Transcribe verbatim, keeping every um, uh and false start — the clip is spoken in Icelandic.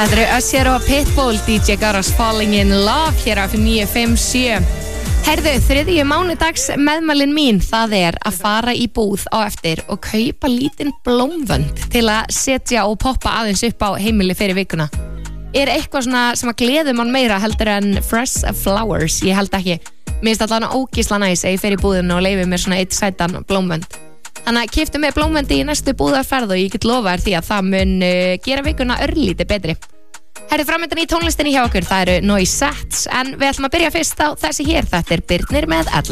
Þetta eru Usher og Pitbull, D J Garas Falling in Love hér á níu fimm sjö. Herðu, þriðju mánudags meðmælin mín, það er að fara í búð á eftir og kaupa lítinn blómvönd til að setja og poppa aðeins upp á heimili fyrir vikuna. Er eitthvað svona sem að gleður mann meira heldur en fresh flowers? Ég held ekki. Mér finnst allavega ógeðslega næs að ég fer í búðinu og leyfi mér svona eitt sætan blómvönd. Þannig að keyptu með blómvendi í næstu búðarferð og ég get lofa þér því að það mun uh, gera vikuna örlítið betri. Herri, framöndan í tónlistinni hjá okkur, það eru Noisettes, en við ætlum að byrja fyrst á þessi hér, þetta er Birnir með Ella.